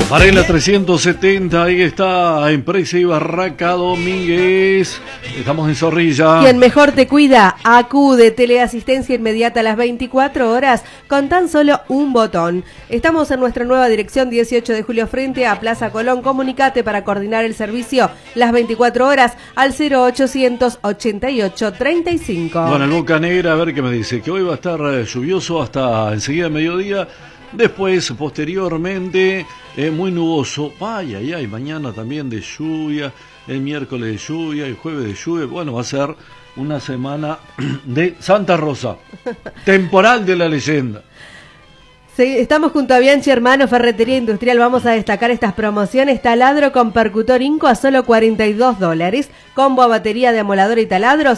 Varela 370, ahí está Empresa y Barraca Domínguez. Estamos en Zorrilla. Quien mejor te cuida, acude, teleasistencia inmediata a las 24 horas con tan solo un botón. Estamos en nuestra nueva dirección 18 de julio frente a Plaza Colón. Comunicate para coordinar el servicio las 24 horas al 0800 88 35. Bueno, el Boca Negra, a ver qué me dice, que hoy va a estar lluvioso hasta enseguida mediodía. Después, posteriormente, muy nuboso. Ay, mañana también de lluvia, el miércoles de lluvia, el jueves de lluvia. Bueno, va a ser una semana de Santa Rosa, temporal de la leyenda. Sí, estamos junto a Bianchi Hermano, Ferretería Industrial. Vamos a destacar estas promociones. Taladro con percutor Inco a solo $42. Combo a batería de amolador y taladro,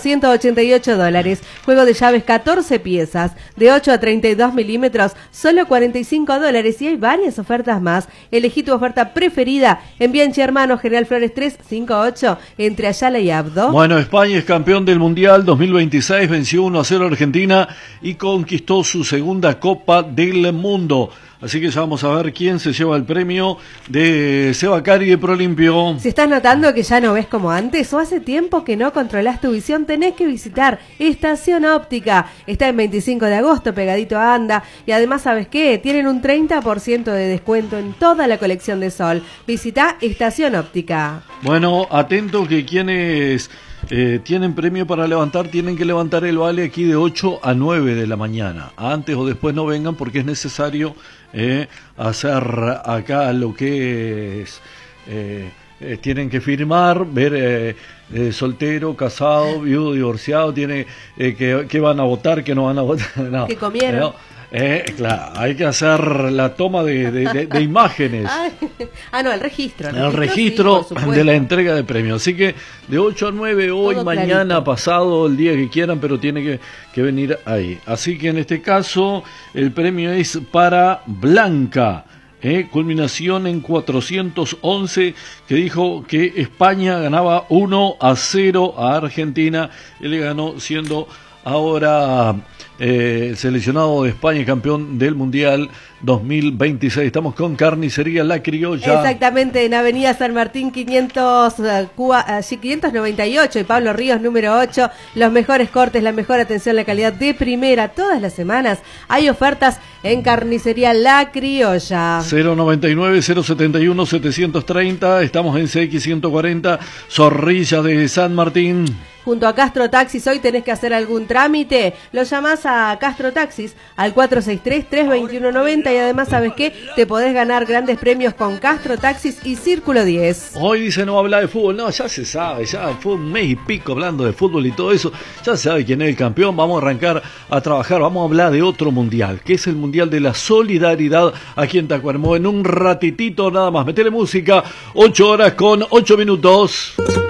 $188. Juego de llaves 14 piezas, de 8 a 32 milímetros, solo $45. Y hay varias ofertas más. Elegí tu oferta preferida en Bianchi Hermano, General Flores 358, entre Ayala y Abdo. Bueno, España es campeón del Mundial 2026, venció 1-0 a Argentina y conquistó su segunda Copa del Mundo. Así que ya vamos a ver quién se lleva el premio de Seba Cari de Prolimpio. Si estás notando que ya no ves como antes o hace tiempo que no controlás tu visión, tenés que visitar Estación Óptica. Está en 25 de agosto, pegadito a Anda. Y además, ¿sabes qué? Tienen un 30% de descuento en toda la colección de sol. Visita Estación Óptica. Bueno, atento que quienes tienen premio para levantar, tienen que levantar el vale aquí de 8 a 9 de la mañana. Antes o después no vengan porque es necesario hacer acá lo que es... tienen que firmar, ver soltero, casado, viudo, divorciado, tiene que van a votar, que no van a votar. No, que comieron. No. Claro, hay que hacer la toma de imágenes. No, el registro. El registro sí, de la entrega de premios. Así que de 8 a 9 hoy, todo mañana, clarito. Pasado, el día que quieran, pero tiene que venir ahí. Así que en este caso el premio es para Blanca. Culminación en 411, que dijo que España ganaba 1-0 a Argentina y le ganó, siendo ahora el seleccionado de España, campeón del Mundial 2026. Estamos con Carnicería La Criolla. Exactamente, en Avenida San Martín 598 y Pablo Ríos número 8. Los mejores cortes, la mejor atención, la calidad de primera. Todas las semanas hay ofertas en Carnicería La Criolla. 099-071-730. Estamos en CX 140, Zorrilla de San Martín. Junto a Castro Taxis, hoy tenés que hacer algún trámite, lo llamás a Castro Taxis al 463-321-90 y además, ¿sabes qué? Te podés ganar grandes premios con Castro Taxis y Círculo 10. Hoy dice no habla de fútbol, no, ya se sabe, ya fue un mes y pico hablando de fútbol y todo eso, ya se sabe quién es el campeón, vamos a arrancar a trabajar, vamos a hablar de otro mundial, que es el Mundial de la Solidaridad aquí en Tacuarembó, en un ratitito nada más. Metele música, 8 horas con 8 minutos.